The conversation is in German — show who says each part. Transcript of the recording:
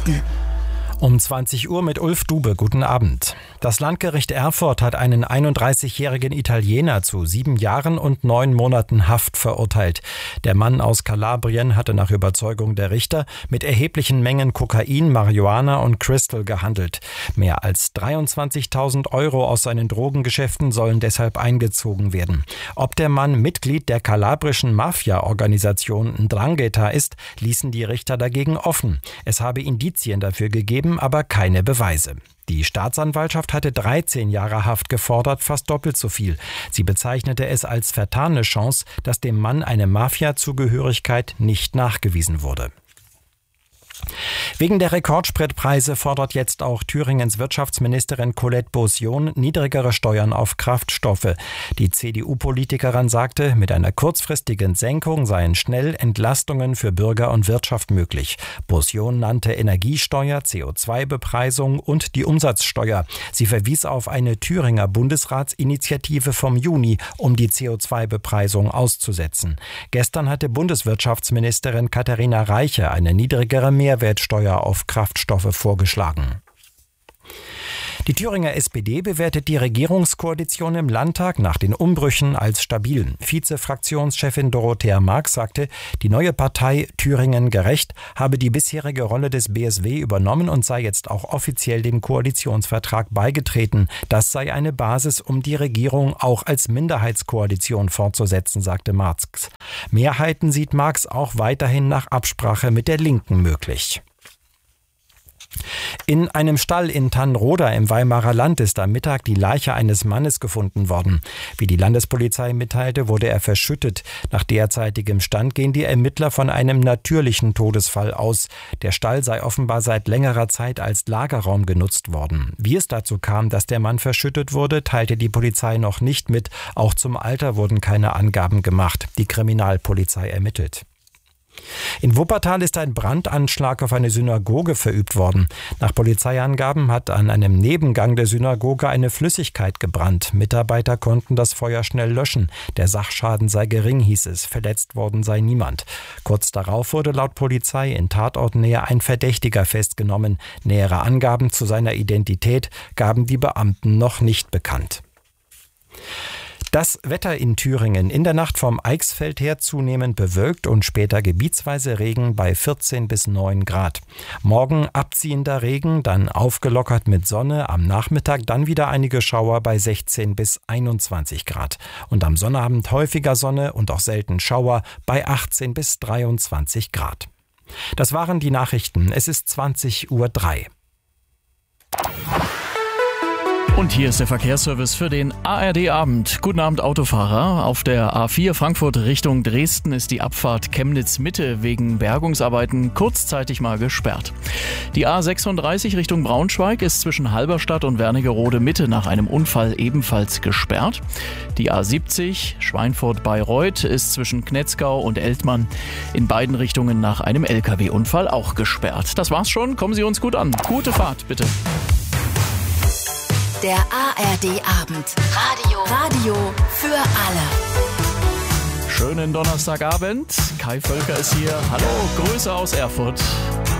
Speaker 1: Nachrichten.
Speaker 2: Um 20 Uhr mit Ulf Dube. Guten Abend. Das Landgericht Erfurt hat einen 31-jährigen Italiener zu 7 Jahren und 9 Monaten Haft verurteilt. Der Mann aus Kalabrien hatte nach Überzeugung der Richter mit erheblichen Mengen Kokain, Marihuana und Crystal gehandelt. Mehr als 23.000 Euro aus seinen Drogengeschäften sollen deshalb eingezogen werden. Ob der Mann Mitglied der kalabrischen Mafia-Organisation 'Ndrangheta ist, ließen die Richter dagegen offen. Es habe Indizien dafür gegeben, aber keine Beweise. Die Staatsanwaltschaft hatte 13 Jahre Haft gefordert, fast doppelt so viel. Sie bezeichnete es als vertane Chance, dass dem Mann eine Mafia-Zugehörigkeit nicht nachgewiesen wurde. Wegen der Rekordspritpreise fordert jetzt auch Thüringens Wirtschaftsministerin Colette Beaussion niedrigere Steuern auf Kraftstoffe. Die CDU-Politikerin sagte, mit einer kurzfristigen Senkung seien schnell Entlastungen für Bürger und Wirtschaft möglich. Beaussion nannte Energiesteuer, CO2-Bepreisung und die Umsatzsteuer. Sie verwies auf eine Thüringer Bundesratsinitiative vom Juni, um die CO2-Bepreisung auszusetzen. Gestern hatte Bundeswirtschaftsministerin Katharina Reiche eine niedrigere Mehrwertsteuer auf Kraftstoffe vorgeschlagen. Die Thüringer SPD bewertet die Regierungskoalition im Landtag nach den Umbrüchen als stabil. Vize-Fraktionschefin Dorothea Marx sagte, die neue Partei Thüringen gerecht habe die bisherige Rolle des BSW übernommen und sei jetzt auch offiziell dem Koalitionsvertrag beigetreten. Das sei eine Basis, um die Regierung auch als Minderheitskoalition fortzusetzen, sagte Marx. Mehrheiten sieht Marx auch weiterhin nach Absprache mit der Linken möglich. In einem Stall in Tannroda im Weimarer Land ist am Mittag die Leiche eines Mannes gefunden worden. Wie die Landespolizei mitteilte, wurde er verschüttet. Nach derzeitigem Stand gehen die Ermittler von einem natürlichen Todesfall aus. Der Stall sei offenbar seit längerer Zeit als Lagerraum genutzt worden. Wie es dazu kam, dass der Mann verschüttet wurde, teilte die Polizei noch nicht mit. Auch zum Alter wurden keine Angaben gemacht. Die Kriminalpolizei ermittelt. In Wuppertal ist ein Brandanschlag auf eine Synagoge verübt worden. Nach Polizeiangaben hat an einem Nebengang der Synagoge eine Flüssigkeit gebrannt. Mitarbeiter konnten das Feuer schnell löschen. Der Sachschaden sei gering, hieß es. Verletzt worden sei niemand. Kurz darauf wurde laut Polizei in Tatortnähe ein Verdächtiger festgenommen. Nähere Angaben zu seiner Identität gaben die Beamten noch nicht bekannt. Das Wetter in Thüringen: in der Nacht vom Eichsfeld her zunehmend bewölkt und später gebietsweise Regen bei 14 bis 9 Grad. Morgen abziehender Regen, dann aufgelockert mit Sonne, am Nachmittag dann wieder einige Schauer bei 16 bis 21 Grad. Und am Sonnabend häufiger Sonne und auch selten Schauer bei 18 bis 23 Grad. Das waren die Nachrichten. Es ist 20:03 Uhr.
Speaker 3: Und hier ist der Verkehrsservice für den ARD-Abend. Guten Abend, Autofahrer. Auf der A4 Frankfurt Richtung Dresden ist die Abfahrt Chemnitz-Mitte wegen Bergungsarbeiten kurzzeitig mal gesperrt. Die A36 Richtung Braunschweig ist zwischen Halberstadt und Wernigerode-Mitte nach einem Unfall ebenfalls gesperrt. Die A70 Schweinfurt-Bayreuth ist zwischen Knetzgau und Eltmann in beiden Richtungen nach einem LKW-Unfall auch gesperrt. Das war's schon. Kommen Sie uns gut an. Gute Fahrt, bitte.
Speaker 1: Der ARD-Abend. Radio für alle.
Speaker 3: Schönen Donnerstagabend. Kai Völker ist hier. Hallo, Grüße aus Erfurt.